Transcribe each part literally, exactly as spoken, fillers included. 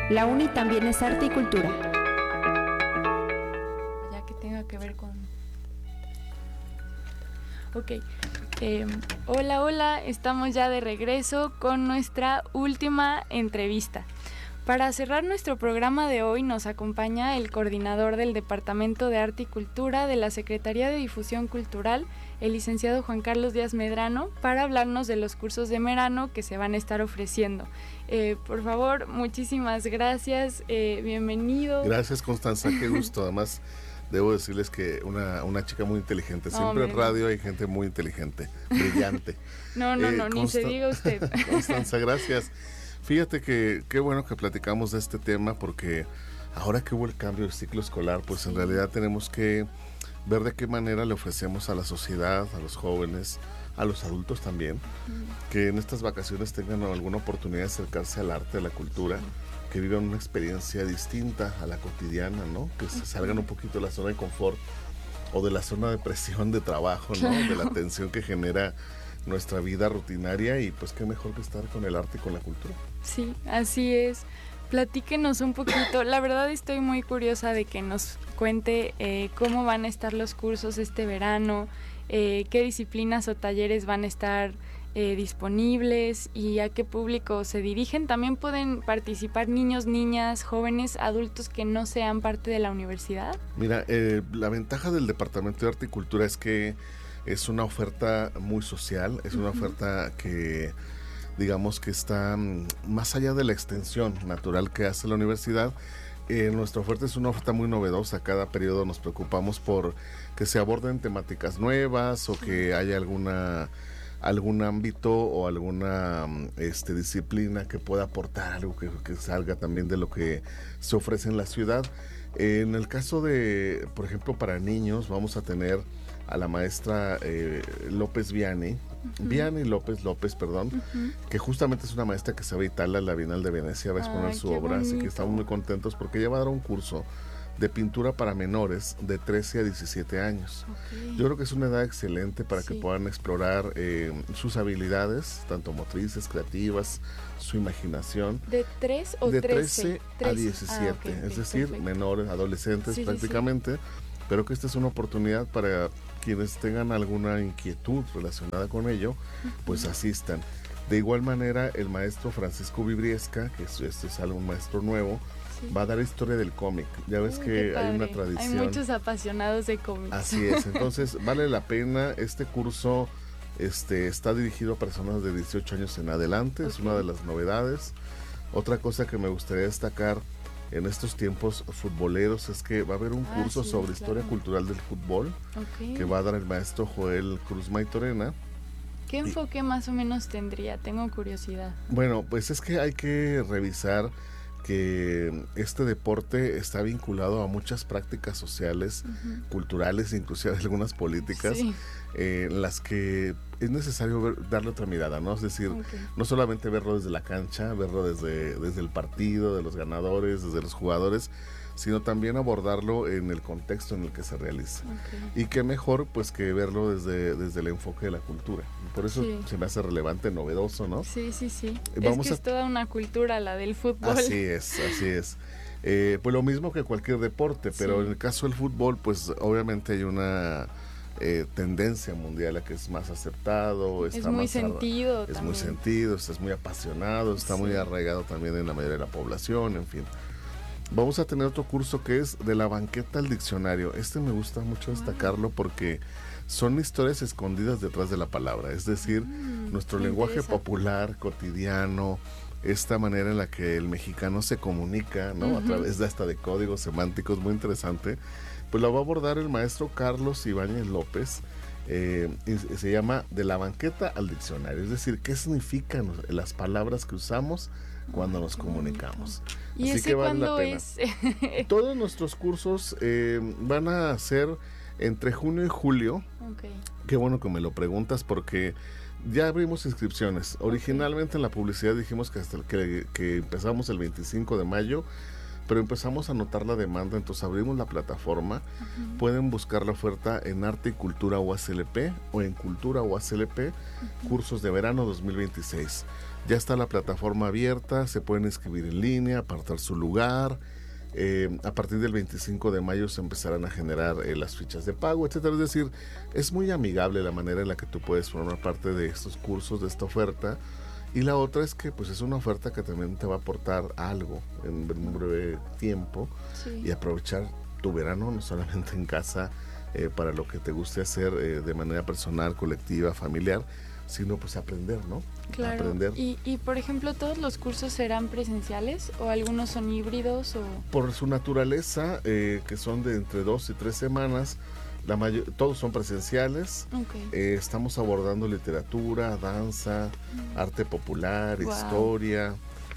La UNI también es arte y cultura. Ya que tenga que ver con... Ok. Eh, hola, hola, estamos ya de regreso con nuestra última entrevista. Para cerrar nuestro programa de hoy nos acompaña el coordinador del Departamento de Arte y Cultura de la Secretaría de Difusión Cultural, el licenciado Juan Carlos Díaz Medrano, para hablarnos de los cursos de verano que se van a estar ofreciendo. Eh, por favor, muchísimas gracias, eh, bienvenido. Gracias, Constanza, qué gusto. Además, debo decirles que una, una chica muy inteligente. Siempre oh, en radio hay gente muy inteligente, brillante. No, no, eh, no, ni Const- se diga usted. Constanza, gracias. Fíjate que qué bueno que platicamos de este tema, porque ahora que hubo el cambio de ciclo escolar, pues sí. en realidad tenemos que ver de qué manera le ofrecemos a la sociedad, a los jóvenes, a los adultos también, mm. que en estas vacaciones tengan alguna oportunidad de acercarse al arte, a la cultura, mm. que vivan una experiencia distinta a la cotidiana, ¿no? Que se salgan un poquito de la zona de confort o de la zona de presión de trabajo, ¿no? Claro. De la tensión que genera nuestra vida rutinaria, y pues qué mejor que estar con el arte y con la cultura. Sí, así es. Platíquenos un poquito. La verdad estoy muy curiosa de que nos cuente eh, cómo van a estar los cursos este verano, eh, qué disciplinas o talleres van a estar eh, disponibles y a qué público se dirigen. También pueden participar niños, niñas, jóvenes, adultos que no sean parte de la universidad. Mira, eh, la ventaja del Departamento de Arte y Cultura es que es una oferta muy social, es una uh-huh. oferta que, digamos, que está más allá de la extensión natural que hace la universidad. Eh, nuestra oferta es una oferta muy novedosa. Cada periodo nos preocupamos por que se aborden temáticas nuevas o que haya alguna algún ámbito o alguna este, disciplina que pueda aportar algo que, que salga también de lo que se ofrece en la ciudad. Eh, en el caso de, por ejemplo, para niños, vamos a tener a la maestra eh, López Viani, uh-huh. Viani López López, perdón, uh-huh. que justamente es una maestra que se va a Italia, a la Bienal de Venecia, va a exponer Ay, su obra, bonito. Así que estamos muy contentos porque ella va a dar un curso de pintura para menores de trece a diecisiete años. Okay. Yo creo que es una edad excelente para sí. que puedan explorar eh, sus habilidades, tanto motrices, creativas, su imaginación. ¿De tres o de trece? trece a diecisiete, ah, okay, okay, es decir, perfecto. Menores, adolescentes sí, prácticamente, sí, sí. pero que esta es una oportunidad para quienes tengan alguna inquietud relacionada con ello, uh-huh. pues asistan. De igual manera, el maestro Francisco Vibriesca, que es, este es un maestro nuevo, sí. va a dar historia del cómic. Ya ves Uy, que hay una tradición. Hay muchos apasionados de cómics. Así es, entonces vale la pena. Este curso este, está dirigido a personas de dieciocho años en adelante, okay. es una de las novedades. Otra cosa que me gustaría destacar en estos tiempos futboleros es que va a haber un ah, curso sí, sobre claro. historia cultural del fútbol, okay. que va a dar el maestro Joel Cruz Maitorena. ¿Qué enfoque y, más o menos tendría? Tengo curiosidad. Bueno, pues es que hay que revisar que este deporte está vinculado a muchas prácticas sociales, uh-huh. culturales, inclusive algunas políticas, sí. eh, en las que es necesario ver, darle otra mirada, ¿no? Es decir, okay. no solamente verlo desde la cancha, verlo desde, desde el partido, de los ganadores, desde los jugadores, sino también abordarlo en el contexto en el que se realiza. Okay. Y qué mejor pues que verlo desde, desde el enfoque de la cultura. Por eso sí. se me hace relevante, novedoso, ¿no? Sí, sí, sí. Vamos es que a... es toda una cultura la del fútbol. Así es, así es. Eh, pues lo mismo que cualquier deporte, pero sí. en el caso del fútbol, pues obviamente hay una eh, tendencia mundial a que es más aceptado. Está es muy más sentido. Ar- es también. muy sentido, es muy apasionado, está sí. muy arraigado también en la mayoría de la población, en fin. Vamos a tener otro curso que es de la banqueta al diccionario. Este me gusta mucho destacarlo porque son historias escondidas detrás de la palabra. Es decir, mm, nuestro lenguaje popular, cotidiano, esta manera en la que el mexicano se comunica, ¿no? Uh-huh. A través de hasta de códigos semánticos, muy interesante. Pues lo va a abordar el maestro Carlos Ibáñez López. Eh, y se llama de la banqueta al diccionario. Es decir, ¿qué significan las palabras que usamos cuando nos comunicamos? ¿Y Así ese que vale cuándo la pena. es? Todos nuestros cursos eh, van a ser entre junio y julio. Okay. Qué bueno que me lo preguntas porque ya abrimos inscripciones. Originalmente okay. en la publicidad dijimos que hasta el que, que empezamos el veinticinco de mayo, pero empezamos a notar la demanda, entonces abrimos la plataforma. Uh-huh. Pueden buscar la oferta en Arte y Cultura U A S L P o en Cultura U A S L P, uh-huh. Cursos de Verano dos mil veintiséis. Ya está la plataforma abierta, se pueden inscribir en línea, apartar su lugar. Eh, a partir del veinticinco de mayo se empezarán a generar eh, las fichas de pago, etcétera. Es decir, es muy amigable la manera en la que tú puedes formar parte de estos cursos, de esta oferta. Y la otra es que pues es una oferta que también te va a aportar algo en un breve tiempo, sí. Y aprovechar tu verano no solamente en casa eh, para lo que te guste hacer eh, de manera personal, colectiva, familiar, sino pues aprender, ¿no? Claro. Aprender. Y, y por ejemplo, ¿todos los cursos serán presenciales o algunos son híbridos? O por su naturaleza, eh, que son de entre dos y tres semanas, la mayor, todos son presenciales. Okay. Eh, estamos abordando literatura, danza, mm. arte popular, wow. historia.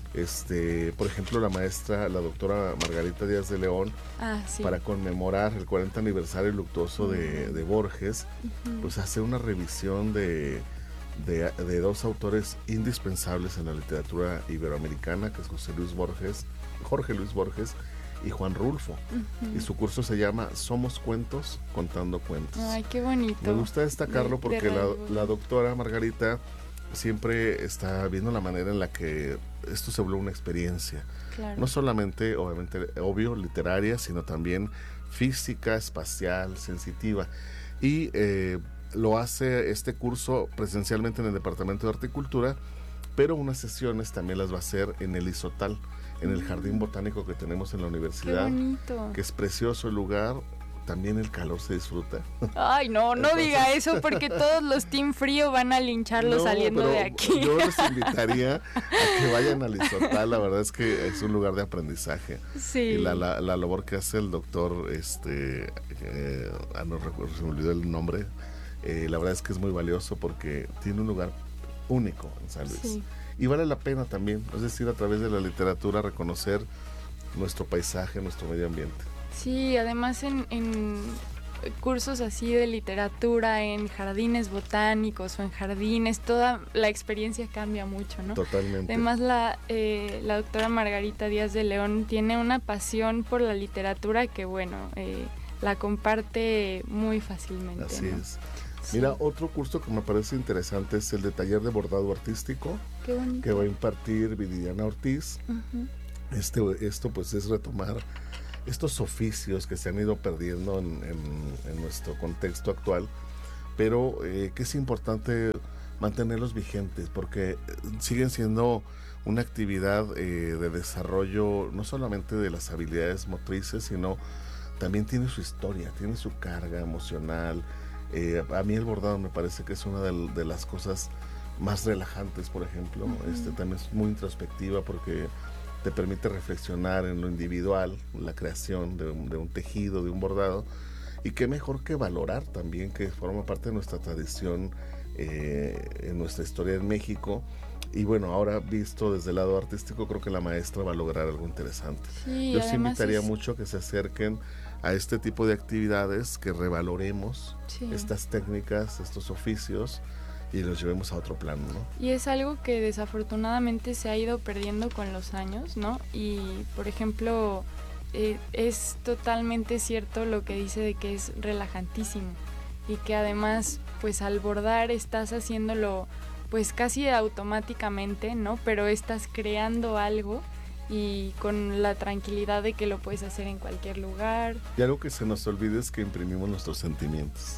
Este, por ejemplo, la maestra, la doctora Margarita Díaz de León, ah, sí. para conmemorar el cuarenta aniversario luctuoso mm. de, de Borges, uh-huh. pues hace una revisión de, de, de dos autores indispensables en la literatura iberoamericana, que es José Luis Borges, Jorge Luis Borges y Juan Rulfo. Uh-huh. Y su curso se llama Somos Cuentos, Contando Cuentos. Ay, qué bonito. Me gusta destacarlo de, porque de la, la doctora Margarita siempre está viendo la manera en la que esto se vuelve una experiencia. Claro. No solamente, obviamente, obvio, literaria, sino también física, espacial, sensitiva. Y eh, lo hace este curso presencialmente en el Departamento de Arte y Cultura, pero unas sesiones también las va a hacer en el Isotal, en el jardín botánico que tenemos en la universidad. Qué bonito. Que es precioso el lugar. También el calor se disfruta. Ay, no, no Entonces, diga eso porque todos los Team Frío van a lincharlo no, saliendo de aquí. Yo les invitaría a que vayan al Isotal, la verdad es que es un lugar de aprendizaje. Sí. Y la, la, la labor que hace el doctor, este, eh, ah, no recuerdo, se me olvidó el nombre, eh, la verdad es que es muy valioso porque tiene un lugar único en San Luis. Sí. Y vale la pena también, es decir, a través de la literatura reconocer nuestro paisaje, nuestro medio ambiente. Sí, además en, en cursos así de literatura, en jardines botánicos o en jardines, toda la experiencia cambia mucho, ¿no? Totalmente. Además la, eh, la doctora Margarita Díaz de León tiene una pasión por la literatura que, bueno, eh, la comparte muy fácilmente. Así ¿no? es. Sí. Mira, otro curso que me parece interesante es el de taller de bordado artístico. Qué bonito. Que va a impartir Viridiana Ortiz. Uh-huh. Este, esto pues es retomar estos oficios que se han ido perdiendo en, en, en nuestro contexto actual, pero eh, que es importante mantenerlos vigentes porque siguen siendo una actividad eh, de desarrollo no solamente de las habilidades motrices, sino también tiene su historia, tiene su carga emocional. Eh, a mí el bordado me parece que es una de, de las cosas más relajantes, por ejemplo. Uh-huh. Este también es muy introspectiva porque te permite reflexionar en lo individual, la creación de un, de un tejido, de un bordado, y qué mejor que valorar también que forma parte de nuestra tradición, eh, en nuestra historia en México. Y bueno, ahora visto desde el lado artístico, creo que la maestra va a lograr algo interesante. Sí, yo sí invitaría es... mucho que se acerquen a este tipo de actividades, que revaloremos sí. estas técnicas, estos oficios, y los llevemos a otro plano, ¿no? Y es algo que desafortunadamente se ha ido perdiendo con los años, ¿no? Y, por ejemplo, eh, es totalmente cierto lo que dice de que es relajantísimo y que además, pues al bordar estás haciéndolo pues casi automáticamente, ¿no? Pero estás creando algo y con la tranquilidad de que lo puedes hacer en cualquier lugar. Y algo que se nos olvida es que imprimimos nuestros sentimientos.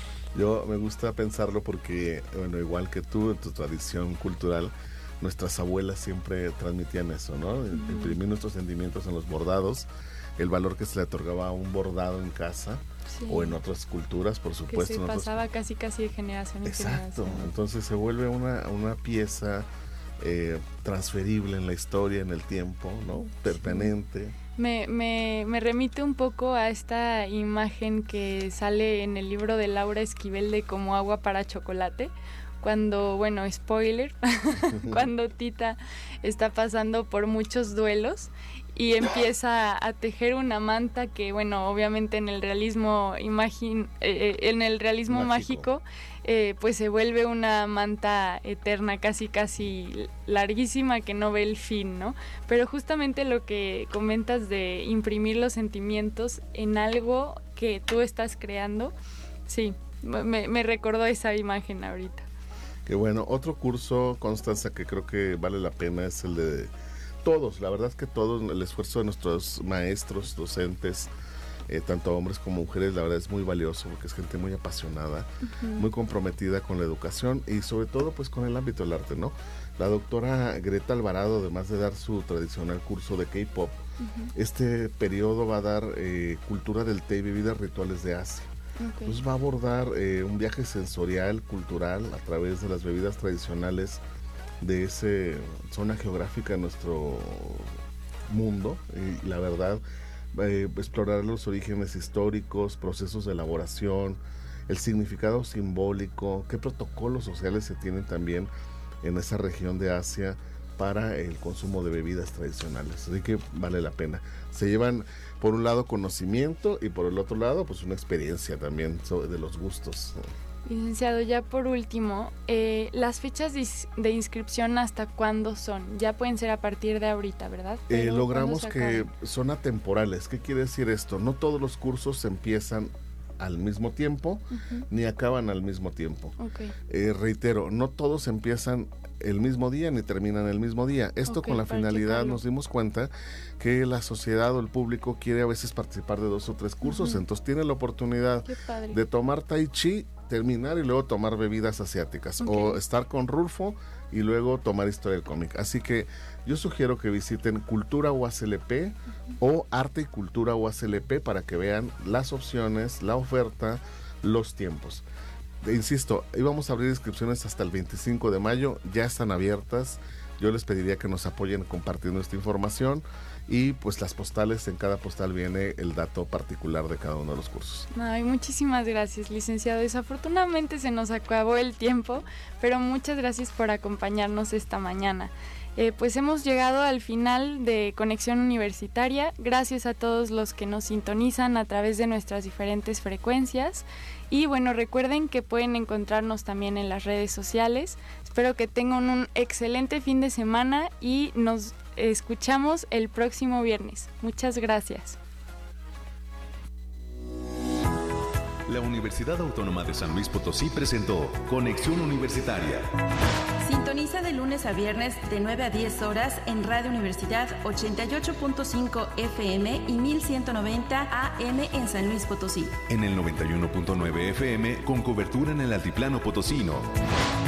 Yo me gusta pensarlo porque, bueno, igual que tú, en tu tradición cultural, nuestras abuelas siempre transmitían eso, ¿no? Uh-huh. Imprimir nuestros sentimientos en los bordados, el valor que se le otorgaba a un bordado en casa, sí. o en otras culturas, por supuesto. Que se pasaba otros... casi casi de generación en Exacto. generación. Exacto, entonces se vuelve una, una pieza eh, transferible en la historia, en el tiempo, ¿no? Permanente. Sí. Me, me, me remite un poco a esta imagen que sale en el libro de Laura Esquivel de Como agua para chocolate, cuando, bueno, spoiler, cuando Tita está pasando por muchos duelos y empieza a tejer una manta que, bueno, obviamente en el realismo imagin, eh, en el realismo mágico, mágico eh, pues se vuelve una manta eterna, casi casi larguísima, que no ve el fin, ¿no? Pero justamente lo que comentas de imprimir los sentimientos en algo que tú estás creando, sí, me, me recordó esa imagen ahorita. Qué bueno. Otro curso, Constanza, que creo que vale la pena es el de todos, la verdad es que todos, el esfuerzo de nuestros maestros, docentes, eh, tanto hombres como mujeres, la verdad es muy valioso porque es gente muy apasionada, uh-huh. muy comprometida con la educación y sobre todo pues con el ámbito del arte, ¿no? La doctora Greta Alvarado, además de dar su tradicional curso de K-pop, uh-huh. este periodo va a dar eh, cultura del té y bebidas rituales de Asia. Okay. Entonces va a abordar eh, un viaje sensorial, cultural, a través de las bebidas tradicionales de esa zona geográfica de nuestro mundo, y la verdad eh, explorar los orígenes históricos, procesos de elaboración, el significado simbólico, qué protocolos sociales se tienen también en esa región de Asia para el consumo de bebidas tradicionales, así que vale la pena. Se llevan por un lado conocimiento y por el otro lado pues una experiencia también de los gustos. Licenciado, ya por último, eh, las fechas de inscripción, ¿hasta cuándo son? Ya pueden ser a partir de ahorita, ¿verdad? Eh, logramos que son atemporales. ¿Qué quiere decir esto? No todos los cursos empiezan al mismo tiempo, uh-huh. ni acaban al mismo tiempo. Okay. Eh, reitero, no todos empiezan el mismo día ni terminan el mismo día. Esto okay, con la finalidad nos dimos cuenta que la sociedad o el público quiere a veces participar de dos o tres cursos, uh-huh. entonces tiene la oportunidad de tomar Tai Chi, terminar y luego tomar bebidas asiáticas, okay. o estar con Rulfo y luego tomar historia del cómic. Así que yo sugiero que visiten Cultura U A C L P uh-huh. o Arte y Cultura U A C L P para que vean las opciones, la oferta, los tiempos. E insisto, íbamos a abrir inscripciones hasta el veinticinco de mayo, ya están abiertas. Yo les pediría que nos apoyen compartiendo esta información y pues las postales, en cada postal viene el dato particular de cada uno de los cursos. Ay, muchísimas gracias, licenciado. Desafortunadamente se nos acabó el tiempo, pero muchas gracias por acompañarnos esta mañana. Eh, pues hemos llegado al final de Conexión Universitaria. Gracias a todos los que nos sintonizan a través de nuestras diferentes frecuencias. Y bueno, recuerden que pueden encontrarnos también en las redes sociales. Espero que tengan un excelente fin de semana y nos escuchamos el próximo viernes. Muchas gracias. La Universidad Autónoma de San Luis Potosí presentó Conexión Universitaria. Sintoniza de lunes a viernes de nueve a diez horas en Radio Universidad ochenta y ocho punto cinco F M y mil ciento noventa A M en San Luis Potosí. En el noventa y uno punto nueve F M con cobertura en el altiplano potosino.